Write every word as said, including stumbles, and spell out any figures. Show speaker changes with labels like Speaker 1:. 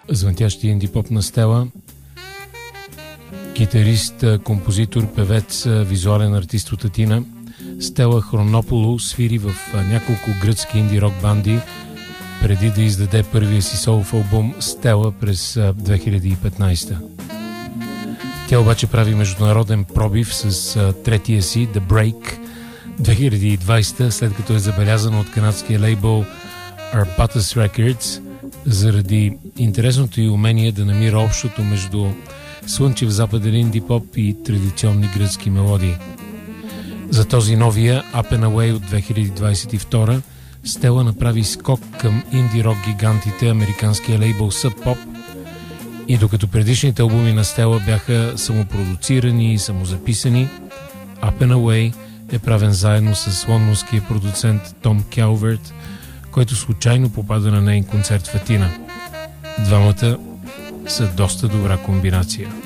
Speaker 1: звънтящи инди поп на Стела, китарист, композитор, певец, визуален артист от Атина. Стела Хронополу свири в няколко гръцки инди рок банди преди да издаде първия си солов албум Стела през две хиляди и петнадесета. Тя обаче прави международен пробив с третия си The Break две хиляди и двадесета, след като е забелязана от канадския лейбъл Arbutus Records заради интересното й умение да намира общото между слънчев западен инди поп и традиционни гръцки мелодии. За този новия Up and Away от две хиляди двадесет и втора Стела направи скок към инди рок гигантите, американския лейбъл Sub Pop, и докато предишните албуми на Стела бяха самопродуцирани и самозаписани, Up and Away е правен заедно с лондонския продуцент Том Келверт, който случайно попада на нейн концерт в Атина. Двамата са доста добра комбинация.